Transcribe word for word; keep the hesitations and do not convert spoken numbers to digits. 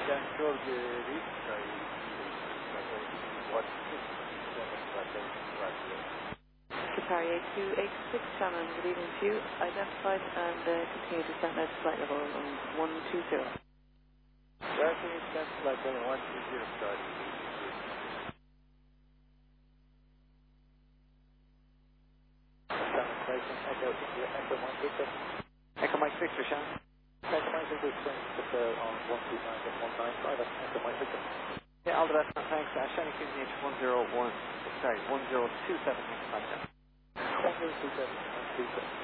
Central Reef, sorry, what Qatar eight two eight six, Shannon, good evening to you. Identified and uh, continue to send out flight level on one two zero. Where can you send flight level one two zero start? Shannon, station, Echo India, Echo Mike Victor. Echo Mike Victor, Shannon. Echo Mike Victor, Victor on one two nine one nine five, Echo Mike Victor. Yeah, all the best, man. Thanks. Uh, Shannon Q N H one zero one, sorry, one zero two seven next time. one zero two seven, one two seven.